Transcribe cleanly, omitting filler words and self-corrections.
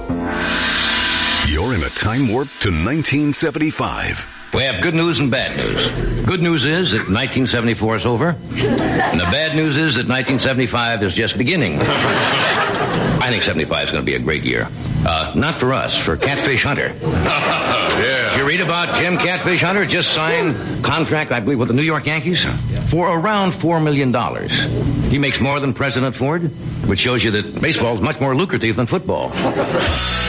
You're in a time warp to 1975. We have good news and bad news. Good news is that 1974 is over, and the bad news is that 1975 is just beginning. I think 75 is going to be a great year. Not for us, for Catfish Hunter. Yeah. Did you read about Jim Catfish Hunter? Just signed contract, I believe, with the New York Yankees for around $4 million. He makes more than President Ford, which shows you that baseball is much more lucrative than football.